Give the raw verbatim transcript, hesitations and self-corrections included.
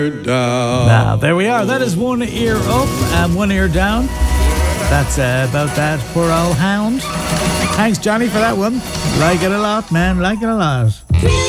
Down. Now, there we are. That is One Ear Up and One Ear Down. That's uh, about that poor old hound. Thanks, Johnny, for that one. Like it a lot, man. Like it a lot.